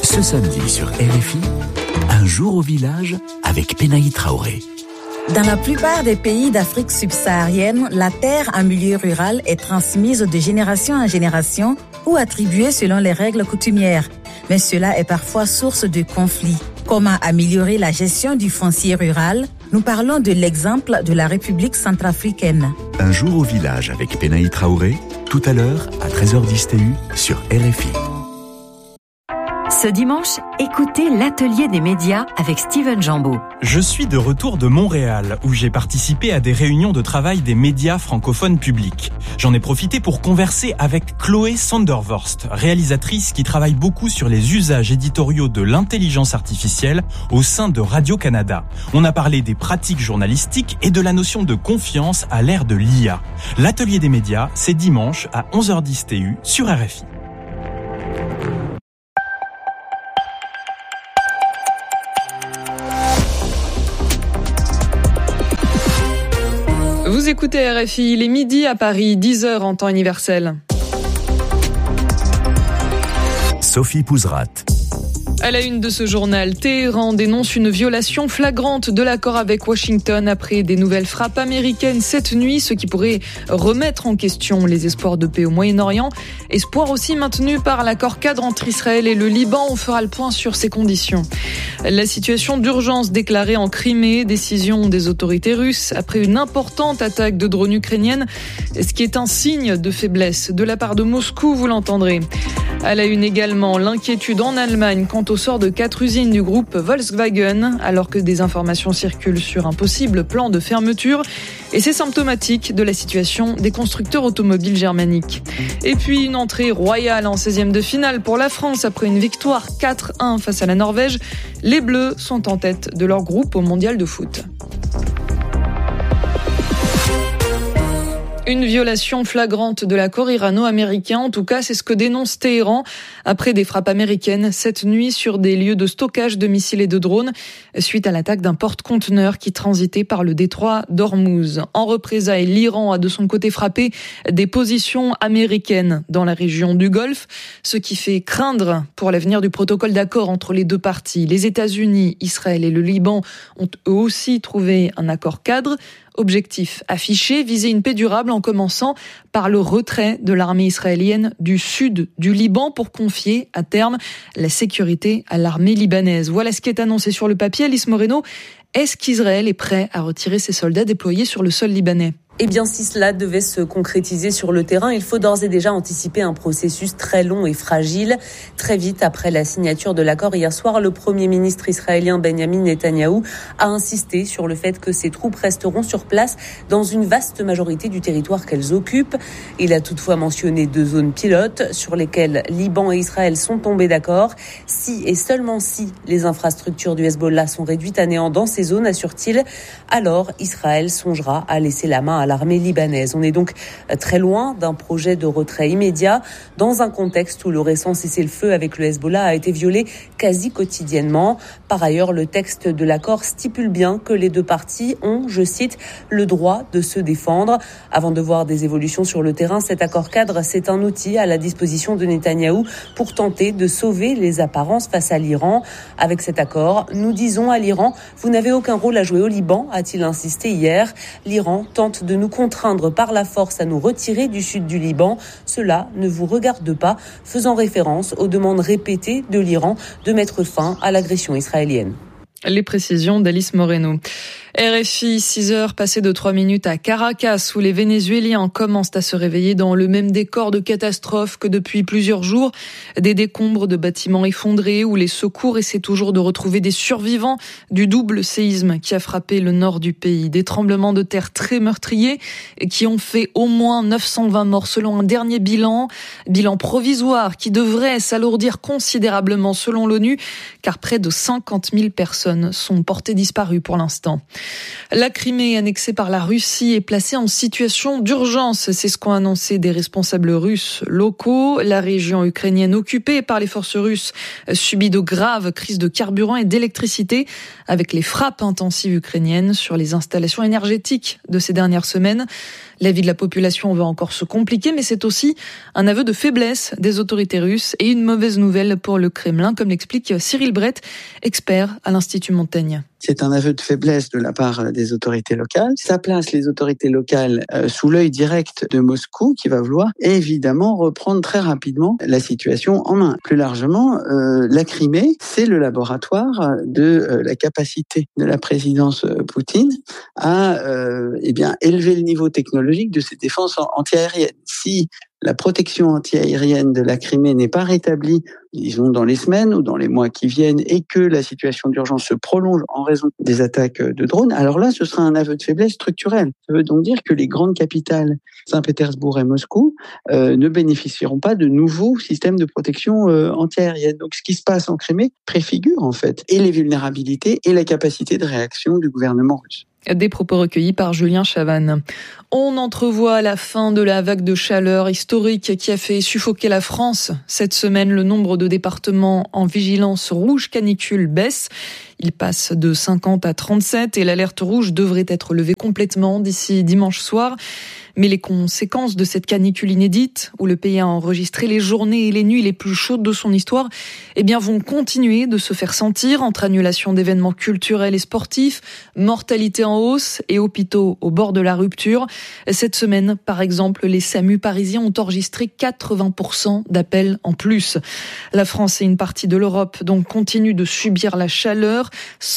Ce samedi sur RFI, un jour au village avec Penaï Traoré. Dans la plupart des pays d'Afrique subsaharienne, la terre en milieu rural est transmise de génération en génération ou attribuée selon les règles coutumières. Mais cela est parfois source de conflits. Comment améliorer la gestion du foncier rural? Nous parlons de l'exemple de la République centrafricaine. Un jour au village avec Penaï Traoré, tout à l'heure à 13h10 TU sur RFI. Ce dimanche, écoutez l'atelier des médias avec Steven Jambeau. Je suis de retour de Montréal, où j'ai participé à des réunions de travail des médias francophones publics. J'en ai profité pour converser avec Chloé Sandervorst, réalisatrice qui travaille beaucoup sur les usages éditoriaux de l'intelligence artificielle au sein de Radio-Canada. On a parlé des pratiques journalistiques et de la notion de confiance à l'ère de l'IA. L'atelier des médias, c'est dimanche à 11h10 TU sur RFI. Vous écoutez RFI, il est midi à Paris, 10h en temps universel. Sophie Pouzrat. À la une de ce journal, Téhéran dénonce une violation flagrante de l'accord avec Washington après des nouvelles frappes américaines cette nuit, ce qui pourrait remettre en question les espoirs de paix au Moyen-Orient. Espoir aussi maintenu par l'accord cadre entre Israël et le Liban. On fera le point sur ces conditions. La situation d'urgence déclarée en Crimée, décision des autorités russes après une importante attaque de drones ukrainiennes, ce qui est un signe de faiblesse de la part de Moscou, vous l'entendrez. À la une également, l'inquiétude en Allemagne quant au sort de 4 usines du groupe Volkswagen, alors que des informations circulent sur un possible plan de fermeture. Et c'est symptomatique de la situation des constructeurs automobiles germaniques. Et puis une entrée royale en 16e de finale pour la France après une victoire 4-1 face à la Norvège. Les Bleus sont en tête de leur groupe au mondial de foot. Une violation flagrante de l'accord irano-américain. En tout cas, c'est ce que dénonce Téhéran après des frappes américaines cette nuit sur des lieux de stockage de missiles et de drones suite à l'attaque d'un porte-conteneur qui transitait par le détroit d'Ormuz. En représailles, l'Iran a de son côté frappé des positions américaines dans la région du Golfe, ce qui fait craindre pour l'avenir du protocole d'accord entre les deux parties. Les États-Unis, Israël et le Liban ont eux aussi trouvé un accord cadre. Objectif affiché, viser une paix durable en commençant par le retrait de l'armée israélienne du sud du Liban pour confier à terme la sécurité à l'armée libanaise. Voilà ce qui est annoncé sur le papier. Alice Moreno, est-ce qu'Israël est prêt à retirer ses soldats déployés sur le sol libanais ? Eh bien, si cela devait se concrétiser sur le terrain, il faut d'ores et déjà anticiper un processus très long et fragile. Très vite après la signature de l'accord hier soir, le Premier ministre israélien Benjamin Netanyahou a insisté sur le fait que ses troupes resteront sur place dans une vaste majorité du territoire qu'elles occupent. Il a toutefois mentionné 2 zones pilotes sur lesquelles Liban et Israël sont tombés d'accord. Si et seulement si les infrastructures du Hezbollah sont réduites à néant dans ces zones, assure-t-il, alors Israël songera à laisser la main à l'armée libanaise. On est donc très loin d'un projet de retrait immédiat dans un contexte où le récent cessez-le-feu avec le Hezbollah a été violé quasi quotidiennement. Par ailleurs, le texte de l'accord stipule bien que les deux parties ont, je cite, le droit de se défendre. Avant de voir des évolutions sur le terrain, cet accord cadre, c'est un outil à la disposition de Netanyahou pour tenter de sauver les apparences face à l'Iran. Avec cet accord, nous disons à l'Iran, vous n'avez aucun rôle à jouer au Liban, a-t-il insisté hier. L'Iran tente de nous contraindre par la force à nous retirer du sud du Liban. Cela ne vous regarde pas, faisant référence aux demandes répétées de l'Iran de mettre fin à l'agression israélienne. Les précisions d'Alice Moreno. RFI, 6h passées de 3 minutes à Caracas, où les Vénézuéliens commencent à se réveiller dans le même décor de catastrophe que depuis plusieurs jours. Des décombres de bâtiments effondrés où les secours essaient toujours de retrouver des survivants du double séisme qui a frappé le nord du pays. Des tremblements de terre très meurtriers qui ont fait au moins 920 morts selon un dernier bilan provisoire qui devrait s'alourdir considérablement selon l'ONU, car près de 50 000 personnes sont portées disparues pour l'instant. La Crimée, annexée par la Russie, est placée en situation d'urgence. C'est ce qu'ont annoncé des responsables russes locaux. La région ukrainienne occupée par les forces russes subit de graves crises de carburant et d'électricité avec les frappes intensives ukrainiennes sur les installations énergétiques de ces dernières semaines. La vie de la population va encore se compliquer, mais c'est aussi un aveu de faiblesse des autorités russes et une mauvaise nouvelle pour le Kremlin, comme l'explique Cyril Brett, expert à l'Institut Montaigne. C'est un aveu de faiblesse de la part des autorités locales. Ça place les autorités locales sous l'œil direct de Moscou, qui va vouloir évidemment reprendre très rapidement la situation en main. Plus largement, la Crimée, c'est le laboratoire de la capacité de la présidence Poutine à élever le niveau technologique de ses défenses antiaériennes. Si la protection antiaérienne de la Crimée n'est pas rétablie, disons dans les semaines ou dans les mois qui viennent, et que la situation d'urgence se prolonge en raison des attaques de drones, alors là, ce sera un aveu de faiblesse structurelle. Ça veut donc dire que les grandes capitales, Saint-Pétersbourg et Moscou, ne bénéficieront pas de nouveaux systèmes de protection antiaérienne. Donc ce qui se passe en Crimée préfigure en fait et les vulnérabilités et la capacité de réaction du gouvernement russe. Des propos recueillis par Julien Chavannes. On entrevoit la fin de la vague de chaleur historique qui a fait suffoquer la France. Cette semaine, le nombre de départements en vigilance rouge canicule baisse. Il passe de 50 à 37 et l'alerte rouge devrait être levée complètement d'ici dimanche soir. Mais les conséquences de cette canicule inédite, où le pays a enregistré les journées et les nuits les plus chaudes de son histoire, vont continuer de se faire sentir entre annulation d'événements culturels et sportifs, mortalité en hausse et hôpitaux au bord de la rupture. Cette semaine, par exemple, les SAMU parisiens ont enregistré 80% d'appels en plus. La France et une partie de l'Europe donc continuent de subir la chaleur.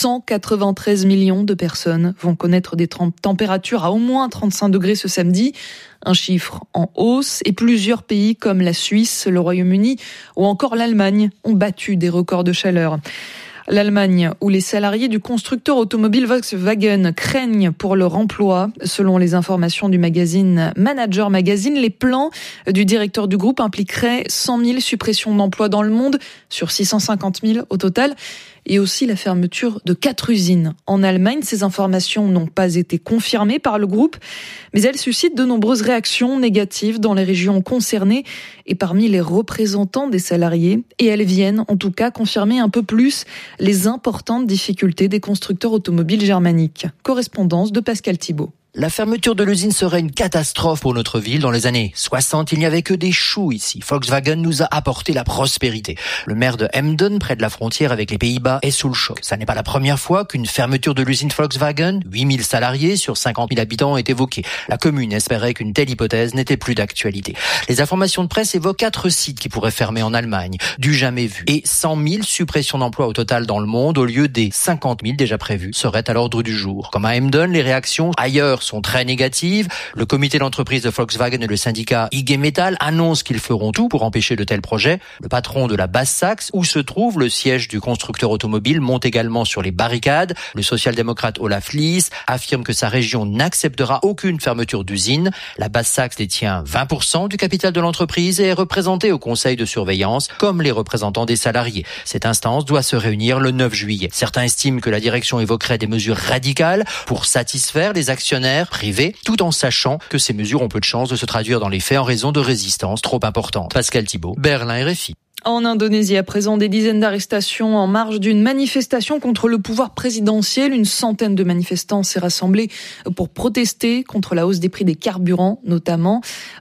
193 millions de personnes vont connaître des températures à au moins 35 degrés ce samedi. Un chiffre en hausse, et plusieurs pays comme la Suisse, le Royaume-Uni ou encore l'Allemagne ont battu des records de chaleur. L'Allemagne, où les salariés du constructeur automobile Volkswagen craignent pour leur emploi. Selon les informations du magazine Manager Magazine, les plans du directeur du groupe impliqueraient 100 000 suppressions d'emplois dans le monde sur 650 000 au total, et aussi la fermeture de 4 usines. En Allemagne, ces informations n'ont pas été confirmées par le groupe, mais elles suscitent de nombreuses réactions négatives dans les régions concernées et parmi les représentants des salariés. Et elles viennent en tout cas confirmer un peu plus les importantes difficultés des constructeurs automobiles germaniques. Correspondance de Pascal Thibault. La fermeture de l'usine serait une catastrophe pour notre ville. Dans les années 60, il n'y avait que des choux ici. Volkswagen nous a apporté la prospérité. Le maire de Emden, près de la frontière avec les Pays-Bas, est sous le choc. Ça n'est pas la première fois qu'une fermeture de l'usine Volkswagen, 8000 salariés sur 50 000 habitants, est évoquée. La commune espérait qu'une telle hypothèse n'était plus d'actualité. Les informations de presse évoquent 4 sites qui pourraient fermer en Allemagne, du jamais vu. Et 100 000 suppressions d'emplois au total dans le monde, au lieu des 50 000 déjà prévues, seraient à l'ordre du jour. Comme à Emden, les réactions ailleurs sont très négatives. Le comité d'entreprise de Volkswagen et le syndicat IG Metall annoncent qu'ils feront tout pour empêcher de tels projets. Le patron de la Basse-Saxe, où se trouve le siège du constructeur automobile, monte également sur les barricades. Le social-démocrate Olaf Lies affirme que sa région n'acceptera aucune fermeture d'usine. La Basse-Saxe détient 20% du capital de l'entreprise et est représentée au conseil de surveillance, comme les représentants des salariés. Cette instance doit se réunir le 9 juillet. Certains estiment que la direction évoquerait des mesures radicales pour satisfaire les actionnaires privés, tout en sachant que ces mesures ont peu de chances de se traduire dans les faits en raison de résistances trop importantes. Pascal Thibault, Berlin, RFI. En Indonésie, à présent, des dizaines d'arrestations en marge d'une manifestation contre le pouvoir présidentiel. Une centaine de manifestants s'est rassemblée pour protester contre la hausse des prix des carburants, notamment.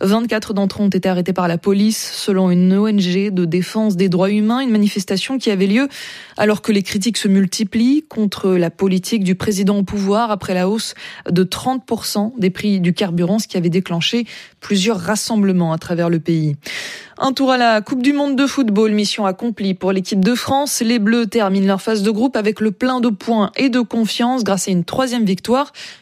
24 d'entre eux ont été arrêtés par la police, selon une ONG de défense des droits humains. Une manifestation qui avait lieu alors que les critiques se multiplient contre la politique du président au pouvoir après la hausse de 30% des prix du carburant, ce qui avait déclenché plusieurs rassemblements à travers le pays. Un tour à la Coupe du Monde de football, mission accomplie pour l'équipe de France. Les Bleus terminent leur phase de groupe avec le plein de points et de confiance grâce à une 3e victoire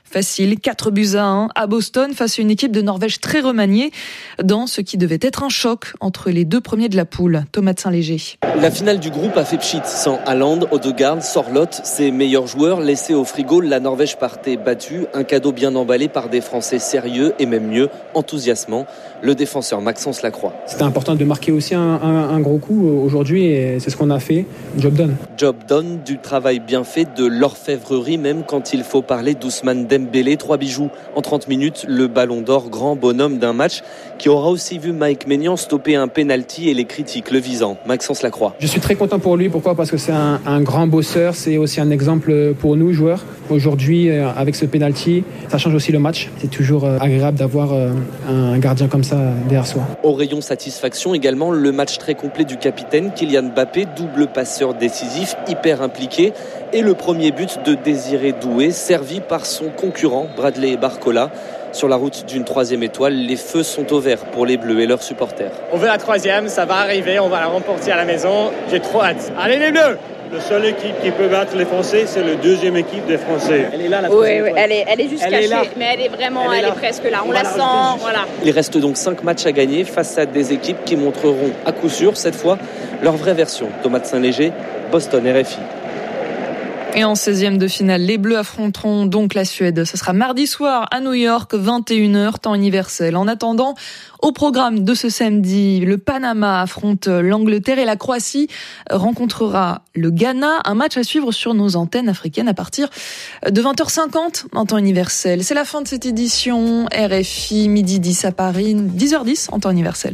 facile, 4-1 à Boston face à une équipe de Norvège très remaniée dans ce qui devait être un choc entre les deux premiers de la poule. Thomas de Saint-Léger. La finale du groupe a fait pchit sans Haaland, Odegaard, Sorloth, ses meilleurs joueurs laissés au frigo. La Norvège partait battue, un cadeau bien emballé par des Français sérieux et même mieux, enthousiasmants. Le défenseur Maxence Lacroix. C'était important de marquer aussi un gros coup aujourd'hui et c'est ce qu'on a fait. Job done. Job done, du travail bien fait, de l'orfèvrerie même quand il faut parler d'Ousmane Dembélé. 3 bijoux en 30 minutes, le ballon d'or, grand bonhomme d'un match qui aura aussi vu Mike Maignan stopper un penalty et les critiques le visant. Maxence Lacroix. Je suis très content pour lui, pourquoi ? Parce que c'est un grand bosseur, c'est aussi un exemple pour nous joueurs. Aujourd'hui, avec ce penalty, ça change aussi le match. C'est toujours agréable d'avoir un gardien comme ça derrière soi. Au rayon satisfaction également, le match très complet du capitaine Kylian Mbappé, double passeur décisif, hyper impliqué, et le premier but de Désiré Doué, servi par son concurrent Bradley Barcola. Sur la route d'une 3e étoile, les feux sont au vert pour les Bleus et leurs supporters. On veut la 3e, ça va arriver, on va la remporter à la maison. J'ai trop hâte. Allez les Bleus! La seule équipe qui peut battre les Français, c'est la 2e équipe des Français. Elle est là, la 3e Oui, étoile. Elle est juste cachée, mais elle est vraiment, elle est presque là. On la sent, voilà. Il reste donc 5 matchs à gagner face à des équipes qui montreront à coup sûr, cette fois, leur vraie version. Thomas de Saint-Léger, Boston, RFI. Et en 16e de finale, les Bleus affronteront donc la Suède. Ce sera mardi soir à New York, 21h, temps universel. En attendant, au programme de ce samedi, le Panama affronte l'Angleterre et la Croatie rencontrera le Ghana. Un match à suivre sur nos antennes africaines à partir de 20h50 en temps universel. C'est la fin de cette édition. RFI, midi 10 à Paris, 10h10 en temps universel.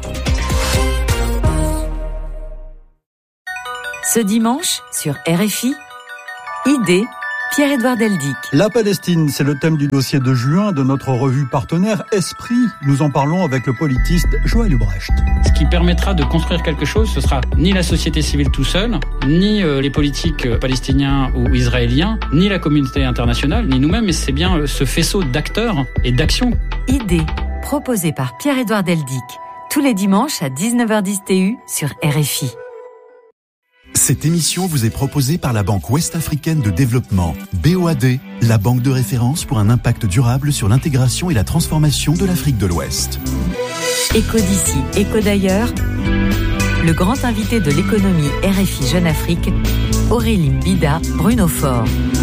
Ce dimanche, sur RFI, Idée, Pierre-Édouard Deldic. La Palestine, c'est le thème du dossier de juin de notre revue partenaire Esprit. Nous en parlons avec le politiste Joël Ubrecht. Ce qui permettra de construire quelque chose, ce sera ni la société civile tout seul, ni les politiques palestiniens ou israéliens, ni la communauté internationale, ni nous-mêmes, mais c'est bien ce faisceau d'acteurs et d'actions. Idée, proposée par Pierre-Édouard Deldic, tous les dimanches à 19h10 TU sur RFI. Cette émission vous est proposée par la Banque Ouest-Africaine de Développement, BOAD, la banque de référence pour un impact durable sur l'intégration et la transformation de l'Afrique de l'Ouest. Écho d'ici, écho d'ailleurs, le grand invité de l'économie RFI Jeune Afrique, Aurélie Mbida, Bruno Faure.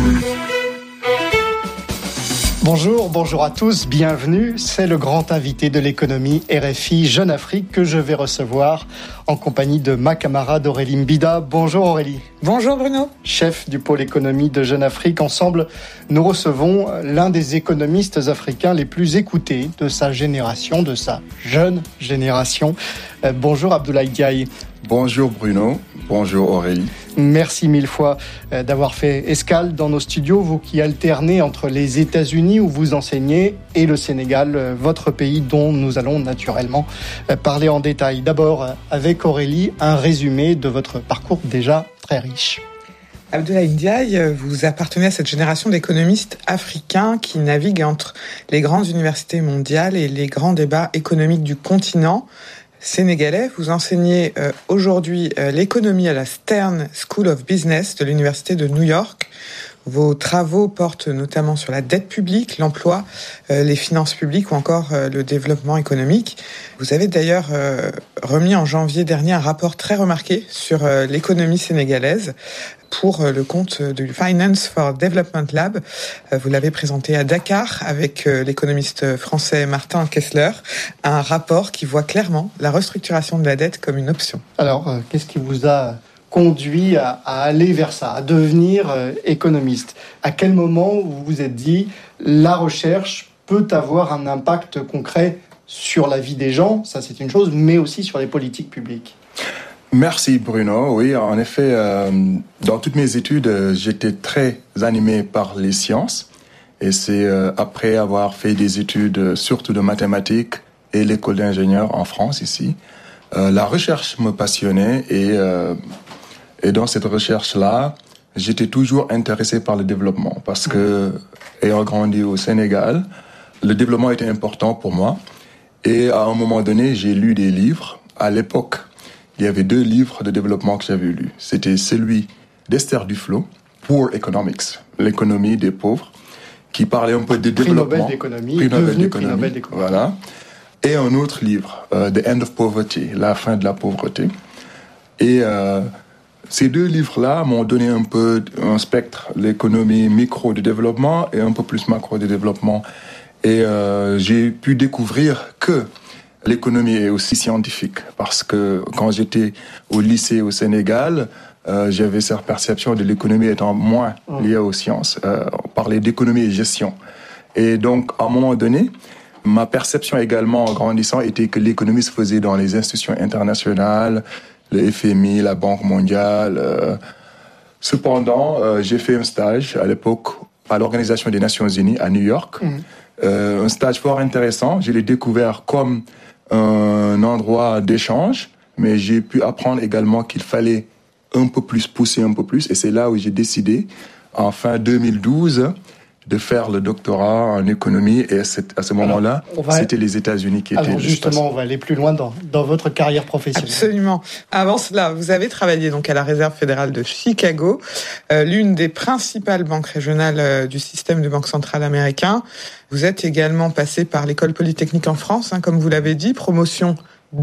Bonjour à tous, bienvenue. C'est le grand invité de l'économie RFI Jeune Afrique que je vais recevoir en compagnie de ma camarade Aurélie Mbida. Bonjour Aurélie. Bonjour Bruno. Chef du pôle économie de Jeune Afrique. Ensemble, nous recevons l'un des économistes africains les plus écoutés de sa génération, de sa jeune génération. Bonjour Abdoulaye Diaye. Bonjour Bruno, bonjour Aurélie. Merci mille fois d'avoir fait escale dans nos studios, vous qui alternez entre les États-Unis où vous enseignez et le Sénégal, votre pays dont nous allons naturellement parler en détail. D'abord, avec Aurélie, un résumé de votre parcours déjà très riche. Abdoulaye Ndiaye, vous appartenez à cette génération d'économistes africains qui naviguent entre les grandes universités mondiales et les grands débats économiques du continent sénégalais. Vous enseignez aujourd'hui l'économie à la Stern School of Business de l'Université de New York. Vos travaux portent notamment sur la dette publique, l'emploi, les finances publiques ou encore le développement économique. Vous avez d'ailleurs remis en janvier dernier un rapport très remarqué sur l'économie sénégalaise pour le compte du Finance for Development Lab. Vous l'avez présenté à Dakar avec l'économiste français Martin Kessler, un rapport qui voit clairement la restructuration de la dette comme une option. Alors, qu'est-ce qui vous a conduit à aller vers ça, à devenir économiste? À quel moment vous vous êtes dit la recherche peut avoir un impact concret sur la vie des gens, ça c'est une chose, mais aussi sur les politiques publiques? Merci Bruno. Oui, en effet, dans toutes mes études, j'étais très animé par les sciences. Et c'est après avoir fait des études surtout de mathématiques et l'école d'ingénieurs en France ici, la recherche me passionnait et dans cette recherche-là, j'étais toujours intéressé par le développement parce que, ayant grandi au Sénégal, le développement était important pour moi. Et à un moment donné, j'ai lu des livres. À l'époque, il y avait 2 livres de développement que j'avais lus. C'était celui d'Esther Duflo, Poor Economics, l'économie des pauvres, qui parlait un peu de développement. Prix Nobel d'économie. Voilà. Et un autre livre, The End of Poverty, La fin de la pauvreté. Et ces 2 livres-là m'ont donné un peu un spectre, l'économie micro de développement et un peu plus macro de développement. Et j'ai pu découvrir que l'économie est aussi scientifique, parce que quand j'étais au lycée au Sénégal, j'avais cette perception de l'économie étant moins liée aux sciences. On parlait d'économie et gestion. Et donc, à un moment donné, ma perception également en grandissant était que l'économie se faisait dans les institutions internationales, le FMI, la Banque mondiale. Cependant, j'ai fait un stage à l'époque à l'Organisation des Nations Unies à New York. Un stage fort intéressant. Je l'ai découvert comme un endroit d'échange, mais j'ai pu apprendre également qu'il fallait un peu plus pousser un peu plus, et c'est là où j'ai décidé en fin 2012 de faire le doctorat en économie, et à ce moment-là, c'était les États-Unis qui étaient... Alors justement, on va aller plus loin dans votre carrière professionnelle. Absolument. Avant cela, vous avez travaillé donc à la Réserve fédérale de Chicago, l'une des principales banques régionales du système de banque centrale américain. Vous êtes également passé par l'École polytechnique en France, comme vous l'avez dit, promotion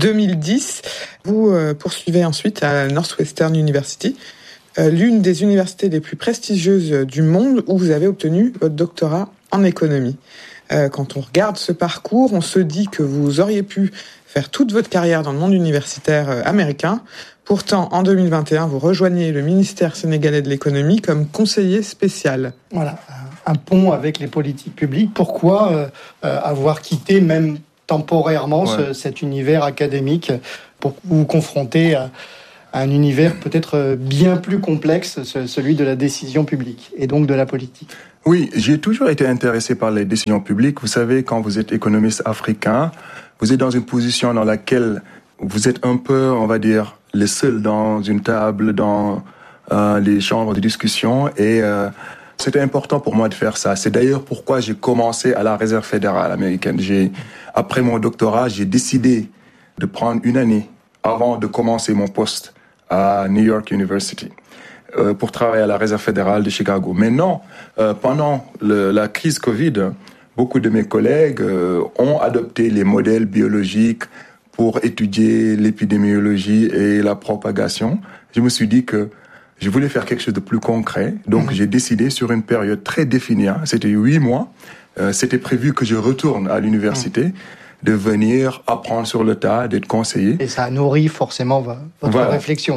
2010. Vous poursuivez ensuite à Northwestern University, l'une des universités les plus prestigieuses du monde, où vous avez obtenu votre doctorat en économie. Quand on regarde ce parcours, on se dit que vous auriez pu faire toute votre carrière dans le monde universitaire américain. Pourtant, en 2021, vous rejoignez le ministère sénégalais de l'économie comme conseiller spécial. Voilà, un pont avec les politiques publiques. Pourquoi avoir quitté même temporairement cet univers académique pour vous confronter à un univers peut-être bien plus complexe, celui de la décision publique et donc de la politique? Oui, j'ai toujours été intéressé par les décisions publiques. Vous savez, quand vous êtes économiste africain, vous êtes dans une position dans laquelle vous êtes un peu, on va dire, les seuls dans une table, dans les chambres de discussion, et c'était important pour moi de faire ça. C'est d'ailleurs pourquoi j'ai commencé à la Réserve fédérale américaine. Après mon doctorat, j'ai décidé de prendre une année avant de commencer mon poste à New York University pour travailler à la Réserve fédérale de Chicago. Mais non, pendant la crise Covid, beaucoup de mes collègues ont adopté les modèles biologiques pour étudier l'épidémiologie et la propagation. Je me suis dit que je voulais faire quelque chose de plus concret. Donc, j'ai décidé sur une période très définie, c'était 8 mois, c'était prévu que je retourne à l'université, de venir apprendre sur le tas, d'être conseiller. Et ça a nourri forcément votre réflexion.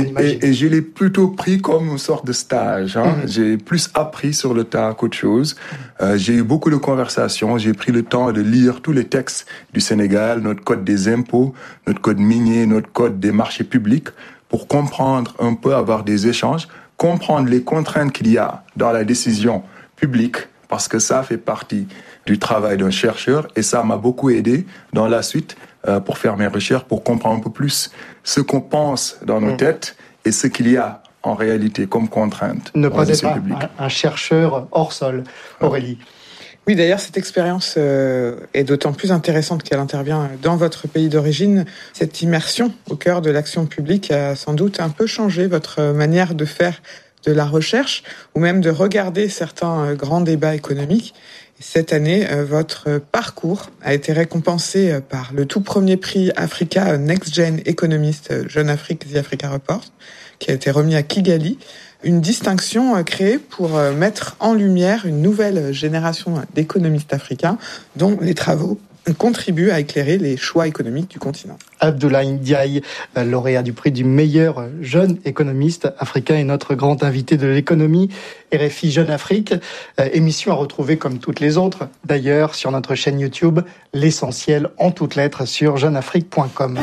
Et je l'ai plutôt pris comme une sorte de stage. J'ai plus appris sur le tas qu'autre chose. J'ai eu beaucoup de conversations. J'ai pris le temps de lire tous les textes du Sénégal, notre code des impôts, notre code minier, notre code des marchés publics, pour comprendre un peu, avoir des échanges, comprendre les contraintes qu'il y a dans la décision publique, parce que ça fait partie du travail d'un chercheur, et ça m'a beaucoup aidé dans la suite pour faire mes recherches, pour comprendre un peu plus ce qu'on pense dans nos têtes et ce qu'il y a en réalité comme contrainte. Ne pas être un chercheur hors sol, Aurélie. Oui, d'ailleurs, cette expérience est d'autant plus intéressante qu'elle intervient dans votre pays d'origine. Cette immersion au cœur de l'action publique a sans doute un peu changé votre manière de faire de la recherche, ou même de regarder certains grands débats économiques. Cette année, votre parcours a été récompensé par le tout premier prix Africa Next Gen Economist Jeune Afrique, The Africa Report, qui a été remis à Kigali. Une distinction créée pour mettre en lumière une nouvelle génération d'économistes africains dont les travaux contribuent à éclairer les choix économiques du continent. Abdoulaye Ndiaye, lauréat du prix du meilleur jeune économiste africain, est notre grand invité de l'économie RFI Jeune Afrique. Émission à retrouver comme toutes les autres, d'ailleurs, sur notre chaîne YouTube, l'essentiel en toutes lettres sur jeuneafrique.com.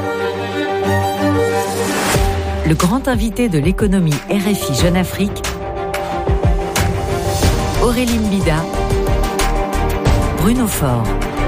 Le grand invité de l'économie RFI Jeune Afrique, Aurélie Mbida, Bruno Faure.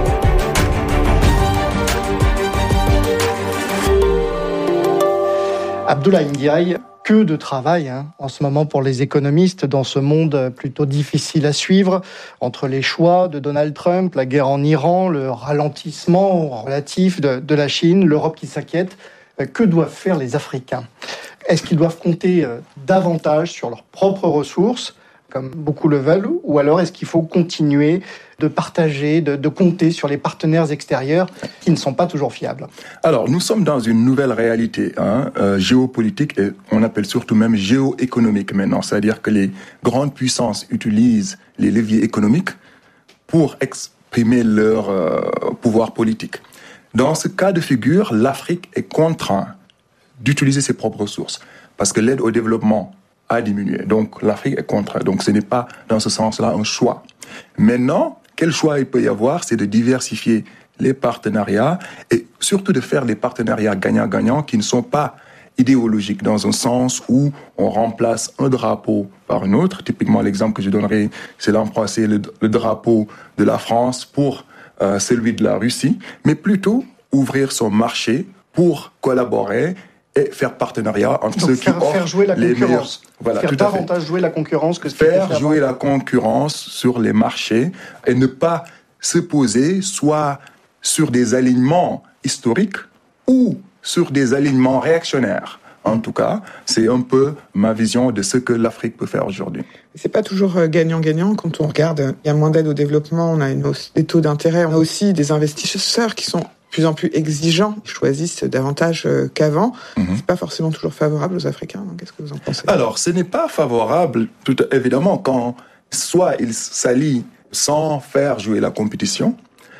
Abdoulaye Ndiaye, que de travail en ce moment pour les économistes dans ce monde plutôt difficile à suivre, entre les choix de Donald Trump, la guerre en Iran, le ralentissement relatif de la Chine, l'Europe qui s'inquiète. Que doivent faire les Africains ? Est-ce qu'ils doivent compter davantage sur leurs propres ressources, comme beaucoup le veulent, ou alors est-ce qu'il faut continuer de partager, de compter sur les partenaires extérieurs qui ne sont pas toujours fiables? Alors, nous sommes dans une nouvelle réalité géopolitique et on appelle surtout même géoéconomique maintenant. C'est-à-dire que les grandes puissances utilisent les leviers économiques pour exprimer leur pouvoir politique. Dans ce cas de figure, l'Afrique est contrainte d'utiliser ses propres ressources parce que l'aide au développement a diminué. Donc, l'Afrique est contrainte. Donc, ce n'est pas, dans ce sens-là, un choix. Maintenant, quel choix il peut y avoir? C'est de diversifier les partenariats et surtout de faire des partenariats gagnant-gagnant qui ne sont pas idéologiques dans un sens où on remplace un drapeau par un autre. Typiquement, l'exemple que je donnerai, c'est d'embrasser le drapeau de la France pour celui de la Russie, mais plutôt ouvrir son marché pour collaborer et faire partenariat entre ceux qui offrent faire jouer la concurrence. Voilà, faire davantage jouer la concurrence que ce faire jouer la concurrence sur les marchés et ne pas se poser soit sur des alignements historiques ou sur des alignements réactionnaires. En tout cas, c'est un peu ma vision de ce que l'Afrique peut faire aujourd'hui. C'est pas toujours gagnant-gagnant quand on regarde. Il y a moins d'aide au développement, on a une hausse des taux d'intérêt, on a aussi des investisseurs qui sont de plus en plus exigeants, ils choisissent davantage qu'avant. C'est pas forcément toujours favorable aux Africains. Qu'est-ce que vous en pensez? Alors, ce n'est pas favorable, tout évidemment, quand soit ils s'allient sans faire jouer la compétition,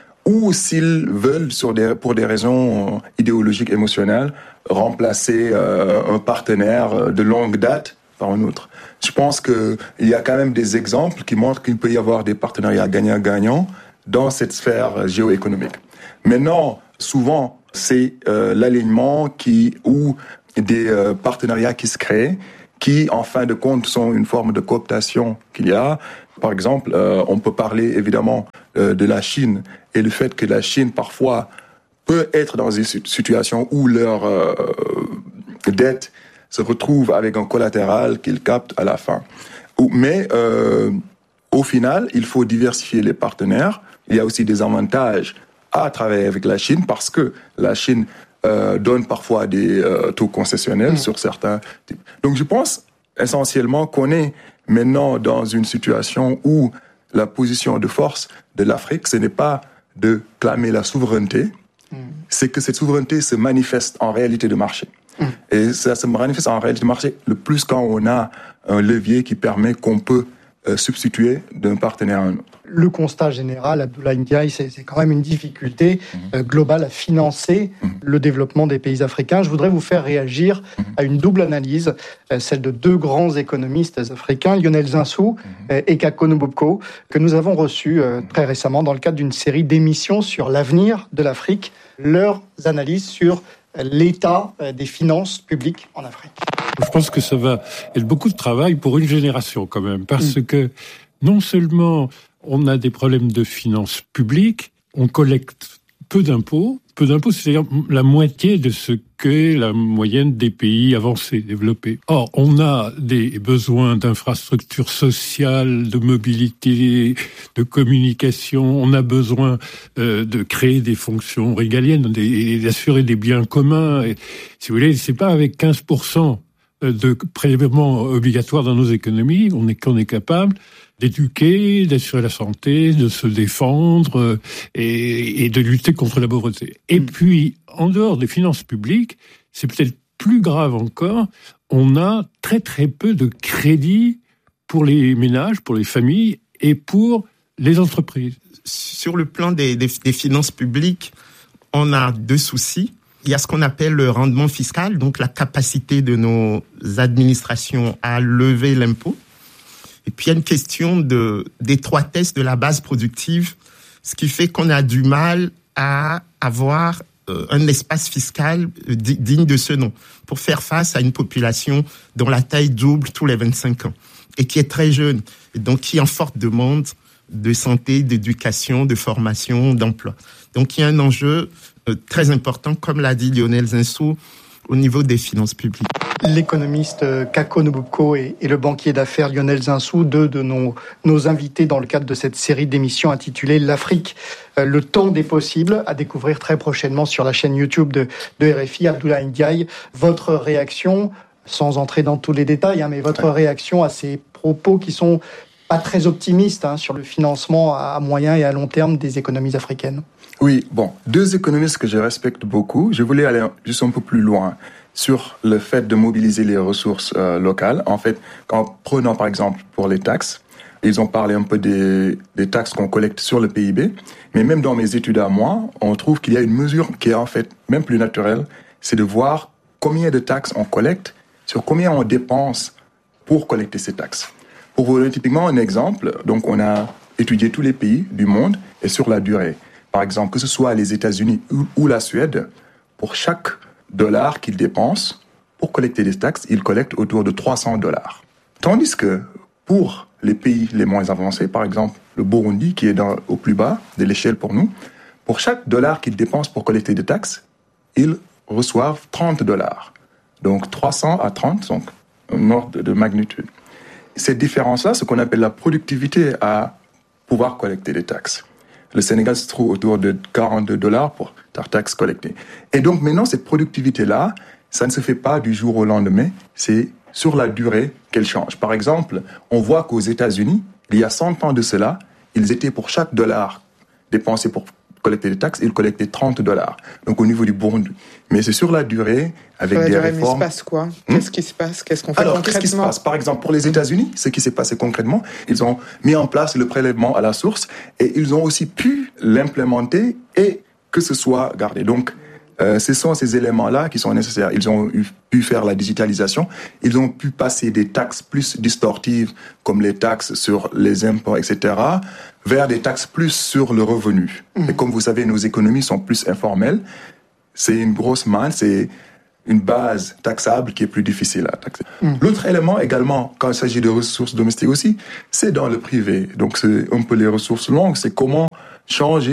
ou s'ils veulent, pour des raisons idéologiques, émotionnelles, remplacer un partenaire de longue date par un autre. Je pense qu'il y a quand même des exemples qui montrent qu'il peut y avoir des partenariats gagnant-gagnant dans cette sphère géoéconomique. Maintenant, souvent, c'est l'alignement ou des partenariats qui se créent, qui, en fin de compte, sont une forme de cooptation qu'il y a. Par exemple, on peut parler évidemment de la Chine et le fait que la Chine, parfois, peut être dans des situations où leur dette se retrouve avec un collatéral qu'ils captent à la fin. Mais au final, il faut diversifier les partenaires. Il y a aussi des avantages à travailler avec la Chine parce que la Chine donne parfois des taux concessionnels sur certains types. Donc je pense essentiellement qu'on est maintenant dans une situation où la position de force de l'Afrique, ce n'est pas de clamer la souveraineté, c'est que cette souveraineté se manifeste en réalité de marché. Et ça se manifeste en réalité de marché le plus quand on a un levier qui permet qu'on peut substituer d'un partenaire à un autre. Le constat général, Abdoulaye Ndiaye, c'est quand même une difficulté globale à financer le développement des pays africains. Je voudrais vous faire réagir à une double analyse, celle de deux grands économistes africains, Lionel Zinsou et Kako Nubobko, que nous avons reçus très récemment dans le cadre d'une série d'émissions sur l'avenir de l'Afrique, leurs analyses sur l'état des finances publiques en Afrique. Je pense que ça va être beaucoup de travail pour une génération quand même, parce que non seulement on a des problèmes de finances publiques, on collecte peu d'impôts, c'est-à-dire la moitié de ce qu'est la moyenne des pays avancés, développés. Or, on a des besoins d'infrastructures sociales, de mobilité, de communication, on a besoin de créer des fonctions régaliennes, d'assurer des biens communs. Et, si vous voulez, c'est pas avec 15% de prélèvements obligatoires dans nos économies qu'on est capable d'éduquer, d'assurer la santé, de se défendre et de lutter contre la pauvreté. Et puis, en dehors des finances publiques, c'est peut-être plus grave encore, on a très très peu de crédits pour les ménages, pour les familles et pour les entreprises. Sur le plan des finances publiques, on a deux soucis. Il y a ce qu'on appelle le rendement fiscal, donc la capacité de nos administrations à lever l'impôt. Et puis, il y a une question d'étroitesse de la base productive, ce qui fait qu'on a du mal à avoir un espace fiscal digne de ce nom pour faire face à une population dont la taille double tous les 25 ans et qui est très jeune, et donc qui est en forte demande de santé, d'éducation, de formation, d'emploi. Donc, il y a un enjeu très important, comme l'a dit Lionel Zinsou, au niveau des finances publiques. L'économiste Kako Nubobko et le banquier d'affaires Lionel Zinsou, deux de nos invités dans le cadre de cette série d'émissions intitulée L'Afrique, le temps des possibles, à découvrir très prochainement sur la chaîne YouTube de RFI. Abdoulaye Ndiaye, votre réaction, sans entrer dans tous les détails, mais votre réaction à ces propos qui sont pas très optimistes sur le financement à moyen et à long terme des économies africaines. Oui, bon, deux économistes que je respecte beaucoup. Je voulais aller juste un peu plus loin sur le fait de mobiliser les ressources locales. En fait, prenons par exemple pour les taxes, ils ont parlé un peu des taxes qu'on collecte sur le PIB, mais même dans mes études à moi, on trouve qu'il y a une mesure qui est en fait même plus naturelle, c'est de voir combien de taxes on collecte, sur combien on dépense pour collecter ces taxes. Pour vous donner typiquement un exemple, donc on a étudié tous les pays du monde et sur la durée. Par exemple, que ce soit les États-Unis ou la Suède, pour chaque dollar qu'ils dépensent pour collecter des taxes, ils collectent autour de $300. Tandis que pour les pays les moins avancés, par exemple le Burundi, qui est au plus bas de l'échelle pour nous, pour chaque dollar qu'ils dépensent pour collecter des taxes, ils reçoivent $30. Donc 300 à 30, donc un ordre de magnitude. Cette différence-là, ce qu'on appelle la productivité à pouvoir collecter des taxes. Le Sénégal se trouve autour de $42 pour ta taxe collectée. Et donc maintenant, cette productivité-là, ça ne se fait pas du jour au lendemain, c'est sur la durée qu'elle change. Par exemple, on voit qu'aux États-Unis, il y a 100 ans de cela, ils étaient pour chaque dollar dépensé pour collecter des taxes, ils collectaient $30. Donc au niveau du Burundi. Mais c'est sur la durée, avec des réformes. Mais il se passe quoi ? Qu'est-ce qui se passe ? Qu'est-ce qu'on fait concrètement ? Qu'est-ce qui se passe ? Par exemple, pour les États-Unis, ce qui s'est passé concrètement, ils ont mis en place le prélèvement à la source et ils ont aussi pu l'implémenter et que ce soit gardé. Donc, ce sont ces éléments-là qui sont nécessaires. Ils ont pu faire la digitalisation, ils ont pu passer des taxes plus distorsives, comme les taxes sur les impôts, etc., vers des taxes plus sur le revenu. Et comme vous savez, nos économies sont plus informelles. C'est une grosse manne, c'est une base taxable qui est plus difficile à taxer. L'autre élément également, quand il s'agit de ressources domestiques aussi, c'est dans le privé. Donc c'est un peu les ressources longues, c'est comment changer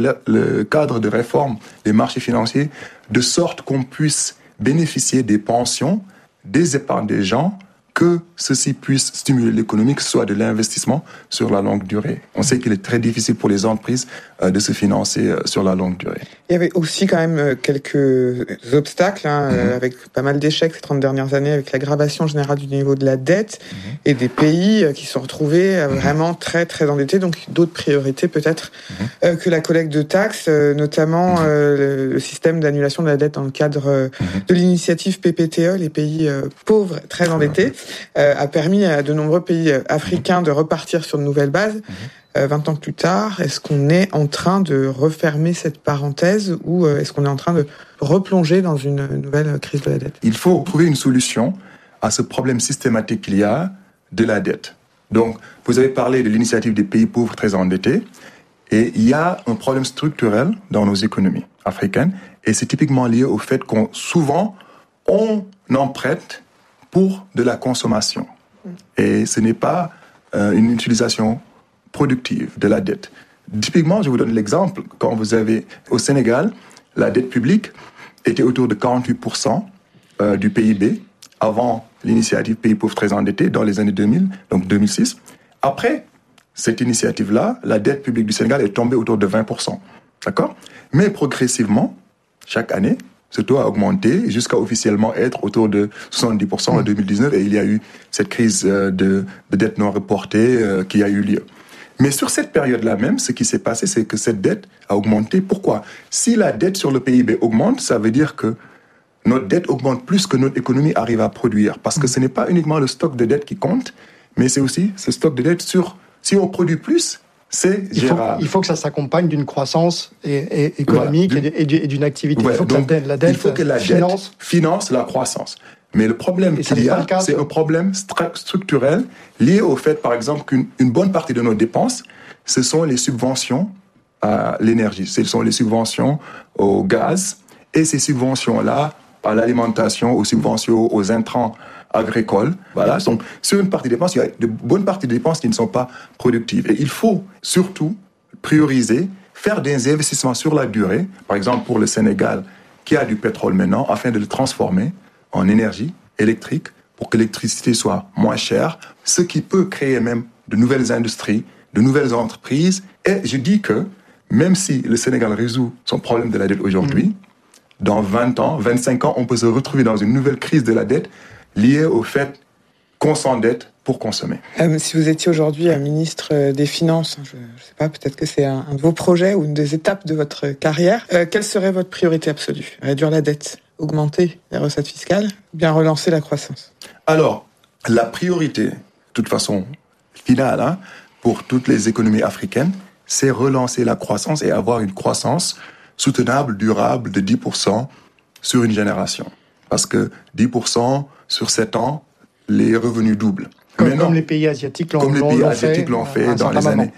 le cadre de réforme des marchés financiers de sorte qu'on puisse bénéficier des pensions, des épargnes des gens, que ceci puisse stimuler l'économie, que ce soit de l'investissement sur la longue durée. On sait qu'il est très difficile pour les entreprises de se financer sur la longue durée. Il y avait aussi quand même quelques obstacles, avec pas mal d'échecs ces 30 dernières années, avec l'aggravation générale du niveau de la dette et des pays qui se sont retrouvés vraiment très très endettés, donc d'autres priorités peut-être que la collecte de taxes, notamment le système d'annulation de la dette dans le cadre de l'initiative PPTE, les pays pauvres très endettés, a permis à de nombreux pays africains de repartir sur de nouvelles bases. 20 ans plus tard, est-ce qu'on est en train de refermer cette parenthèse ou est-ce qu'on est en train de replonger dans une nouvelle crise de la dette ? Il faut trouver une solution à ce problème systématique qu'il y a de la dette. Donc, vous avez parlé de l'initiative des pays pauvres très endettés et il y a un problème structurel dans nos économies africaines et c'est typiquement lié au fait qu'on souvent on emprunte pour de la consommation. Et ce n'est pas une utilisation productive de la dette. Typiquement, je vous donne l'exemple, quand vous avez au Sénégal, la dette publique était autour de 48% du PIB avant l'initiative Pays pauvres très endettés dans les années 2000, donc 2006. Après cette initiative-là, la dette publique du Sénégal est tombée autour de 20%. D'accord ? Mais progressivement, chaque année, ce taux a augmenté jusqu'à officiellement être autour de 70% en 2019 et il y a eu cette crise de dette non reportée qui a eu lieu. Mais sur cette période-là même, ce qui s'est passé, c'est que cette dette a augmenté. Pourquoi ? Si la dette sur le PIB augmente, ça veut dire que notre dette augmente plus que notre économie arrive à produire. Parce que ce n'est pas uniquement le stock de dette qui compte, mais c'est aussi ce stock de dette sur... Si on produit plus, c'est gérable. Il faut que ça s'accompagne d'une croissance économique et d'une activité. Ouais, il faut que la dette finance la croissance. Mais le problème qu'il y a, c'est un problème structurel lié au fait, par exemple, qu'une bonne partie de nos dépenses, ce sont les subventions à l'énergie, ce sont les subventions au gaz, et ces subventions-là à l'alimentation, aux subventions aux intrants agricoles. Voilà. Donc, sur une partie des dépenses, il y a de bonnes parties des dépenses qui ne sont pas productives. Et il faut surtout prioriser, faire des investissements sur la durée, par exemple pour le Sénégal, qui a du pétrole maintenant, afin de le transformer en énergie électrique pour que l'électricité soit moins chère, ce qui peut créer même de nouvelles industries, de nouvelles entreprises. Et je dis que même si le Sénégal résout son problème de la dette aujourd'hui, dans 20 ans, 25 ans, on peut se retrouver dans une nouvelle crise de la dette liées au fait qu'on s'endette pour consommer. Si vous étiez aujourd'hui ministre des Finances, je ne sais pas, peut-être que c'est un de vos projets ou une des étapes de votre carrière, quelle serait votre priorité absolue ? Réduire la dette, augmenter les recettes fiscales, ou bien relancer la croissance ? Alors, la priorité, de toute façon, finale, pour toutes les économies africaines, c'est relancer la croissance et avoir une croissance soutenable, durable de 10% sur une génération. Parce que 10% sur 7 ans, les revenus doublent. Comme les pays asiatiques l'ont fait dans les années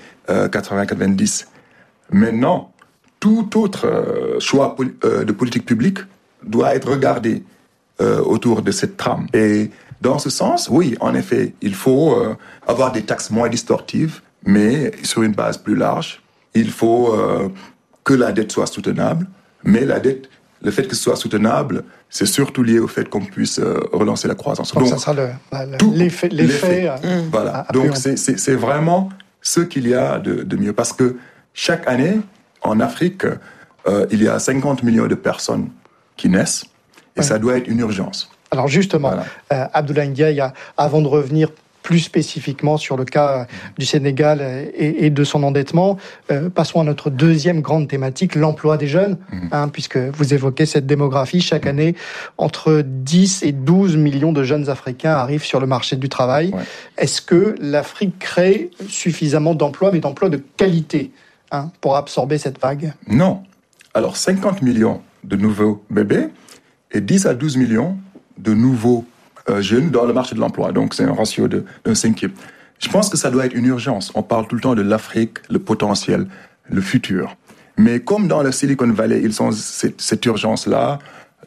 80-90. Maintenant, tout autre choix de politique publique doit être regardé autour de cette trame. Et dans ce sens, oui, en effet, il faut avoir des taxes moins distorsives, mais sur une base plus large. Il faut que la dette soit soutenable, mais la dette, le fait que ce soit soutenable, c'est surtout lié au fait qu'on puisse relancer la croissance. Donc ça sera l'effet. Voilà. Donc c'est vraiment ce qu'il y a de mieux. Parce que chaque année, en Afrique, il y a 50 millions de personnes qui naissent, et ça doit être une urgence. Alors justement, Abdoulaye Ndiaye, avant de revenir plus spécifiquement sur le cas du Sénégal et de son endettement, passons à notre deuxième grande thématique, l'emploi des jeunes, puisque vous évoquez cette démographie. Chaque année, entre 10 et 12 millions de jeunes Africains arrivent sur le marché du travail. Ouais. Est-ce que l'Afrique crée suffisamment d'emplois, mais d'emplois de qualité, pour absorber cette vague ? Non. Alors, 50 millions de nouveaux bébés et 10 à 12 millions de nouveaux jeunes dans le marché de l'emploi. Donc, c'est un ratio d'un 5e. Je pense que ça doit être une urgence. On parle tout le temps de l'Afrique, le potentiel, le futur. Mais comme dans le Silicon Valley, ils ont cette urgence-là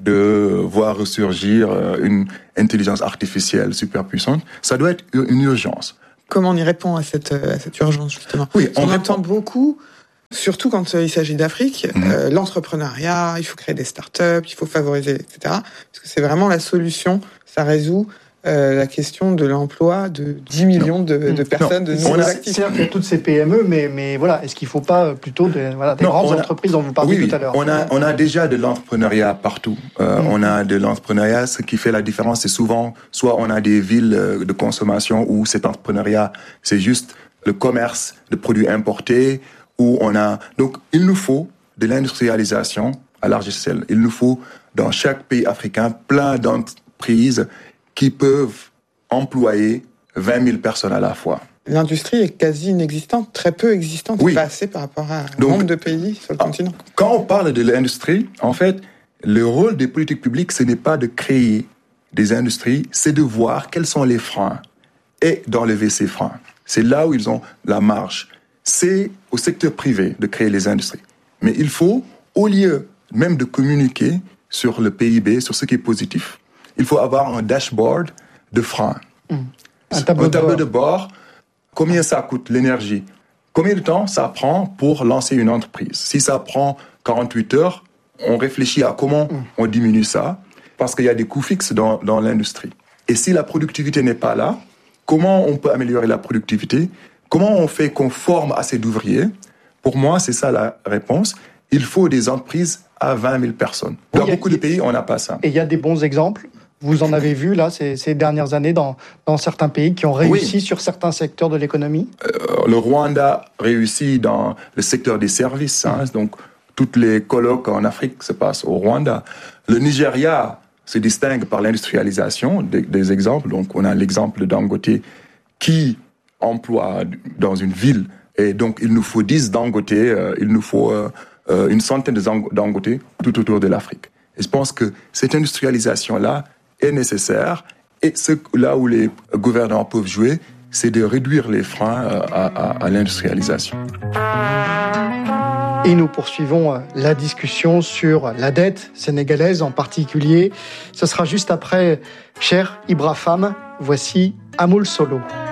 de voir ressurgir une intelligence artificielle super puissante, ça doit être une urgence. Comment on y répond à cette urgence, justement ? Oui, on entend beaucoup, surtout quand il s'agit d'Afrique, l'entrepreneuriat, il faut créer des startups, il faut favoriser, etc. Parce que c'est vraiment la solution. Ça résout la question de l'emploi de 10 millions de personnes, de nouveaux actifs. Certes, il y a toutes ces PME, mais voilà, est-ce qu'il ne faut pas plutôt des grandes entreprises dont vous parliez tout à l'heure ? On a déjà de l'entrepreneuriat partout. On a de l'entrepreneuriat, ce qui fait la différence, c'est souvent, soit on a des villes de consommation où cet entrepreneuriat, c'est juste le commerce de produits importés, où on a... Donc, il nous faut de l'industrialisation à large échelle. Il nous faut, dans chaque pays africain, plein d'entreprises qui peuvent employer 20 000 personnes à la fois. L'industrie est quasi inexistante, très peu existante, pas assez par rapport à un nombre de pays sur le continent. Quand on parle de l'industrie, en fait, le rôle des politiques publiques, ce n'est pas de créer des industries, c'est de voir quels sont les freins et d'enlever ces freins. C'est là où ils ont la marge. C'est au secteur privé de créer les industries. Mais il faut, au lieu même de communiquer sur le PIB, sur ce qui est positif, il faut avoir un dashboard de freins. Un tableau de bord. Combien ça coûte l'énergie ? Combien de temps ça prend pour lancer une entreprise ? Si ça prend 48 heures, on réfléchit à comment on diminue ça, parce qu'il y a des coûts fixes dans l'industrie. Et si la productivité n'est pas là, comment on peut améliorer la productivité ? Comment on fait qu'on forme assez d'ouvriers ? Pour moi, c'est ça la réponse. Il faut des entreprises à 20 000 personnes. Dans beaucoup de pays, on n'a pas ça. Et il y a des bons exemples ? Vous en avez vu, là, ces dernières années, dans certains pays qui ont réussi sur certains secteurs de l'économie ? Le Rwanda réussit dans le secteur des services. Donc, toutes les colloques en Afrique se passent au Rwanda. Le Nigeria se distingue par l'industrialisation, des exemples. Donc, on a l'exemple de Dangote qui emploie dans une ville. Et donc, il nous faut 10 Dangote, il nous faut une centaine de Dangote tout autour de l'Afrique. Et je pense que cette industrialisation-là est nécessaire. Et là où les gouvernants peuvent jouer, c'est de réduire les freins à l'industrialisation. Et nous poursuivons la discussion sur la dette sénégalaise en particulier. Ce sera juste après Cher Ibra Fam. Voici Amoul Solo.